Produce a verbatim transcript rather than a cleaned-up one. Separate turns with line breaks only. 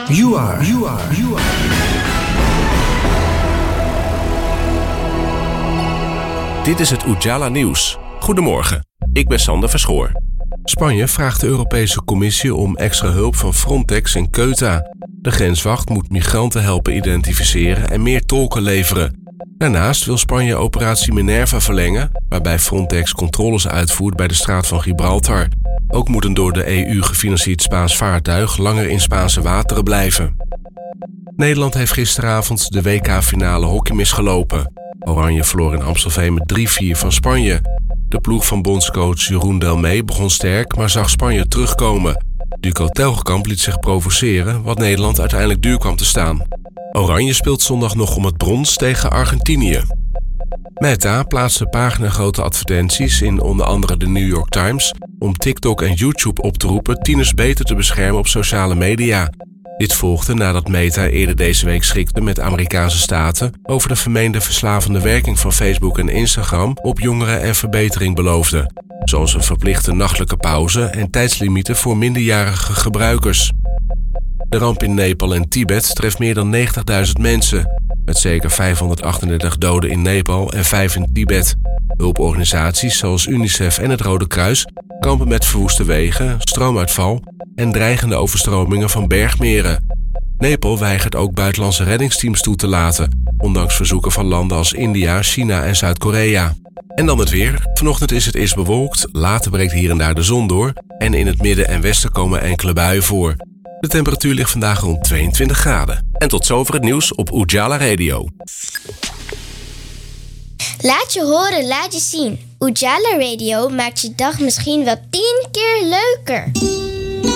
You are. You are. You are.
Dit is het Ujala Nieuws. Goedemorgen, ik ben Sander Verschoor. Spanje vraagt de Europese Commissie om extra hulp van Frontex en Ceuta. De grenswacht moet migranten helpen identificeren en meer tolken leveren. Daarnaast wil Spanje operatie Minerva verlengen, waarbij Frontex controles uitvoert bij de straat van Gibraltar. Ook moet een door de E U gefinancierd Spaans vaartuig langer in Spaanse wateren blijven. Nederland heeft gisteravond de W K-finale hockey misgelopen. Oranje verloor in Amstelveen met drie vier van Spanje. De ploeg van bondscoach Jeroen Delmee begon sterk, maar zag Spanje terugkomen. Duco Telgekamp liet zich provoceren, wat Nederland uiteindelijk duur kwam te staan. Oranje speelt zondag nog om het brons tegen Argentinië. Meta plaatste paginagrote advertenties in onder andere de New York Times om TikTok en YouTube op te roepen tieners beter te beschermen op sociale media. Dit volgde nadat Meta eerder deze week schrikte met Amerikaanse staten over de vermeende verslavende werking van Facebook en Instagram op jongeren en verbetering beloofde, zoals een verplichte nachtelijke pauze en tijdslimieten voor minderjarige gebruikers. De ramp in Nepal en Tibet treft meer dan negentigduizend mensen, met zeker vijfhonderdachtendertig doden in Nepal en vijf in Tibet. Hulporganisaties zoals UNICEF en het Rode Kruis kampen met verwoeste wegen, stroomuitval en dreigende overstromingen van bergmeren. Nepal weigert ook buitenlandse reddingsteams toe te laten, ondanks verzoeken van landen als India, China en Zuid-Korea. En dan het weer. Vanochtend is het eerst bewolkt, later breekt hier en daar de zon door en in het midden en westen komen enkele buien voor. De temperatuur ligt vandaag rond tweeëntwintig graden. En tot zover het nieuws op Ujala Radio.
Laat je horen, laat je zien. Ujala Radio maakt je dag misschien wel tien keer leuker.